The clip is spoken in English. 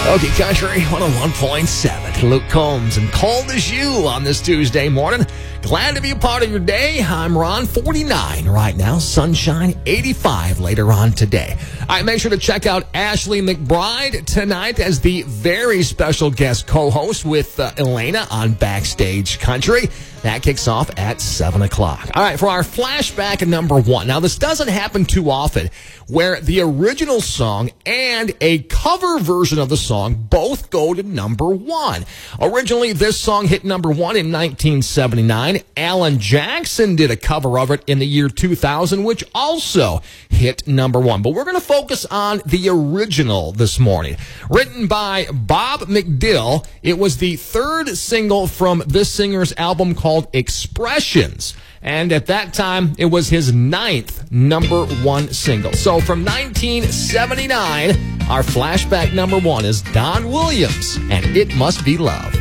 Okay, Country 101.7. Luke Combs and Cold as You on this Tuesday morning. Glad to be a part of your day. I'm Ron, 49 right now. Sunshine, 85 later on today. All right, make sure to check out Ashley McBride tonight as the very special guest co-host with Elena on Backstage Country. That kicks off at 7 o'clock. All right, for our flashback number one. Now, this doesn't happen too often where the original song and a cover version of the song both go to number one. Originally, this song hit number one in 1979. Alan Jackson did a cover of it in the year 2000, which also hit number one. But we're going to focus on the original this morning. Written by Bob McDill, it was the third single from this singer's album called Expressions. And at that time, it was his 9th number one single. So from 1979, our flashback number one is Don Williams and It Must Be Love.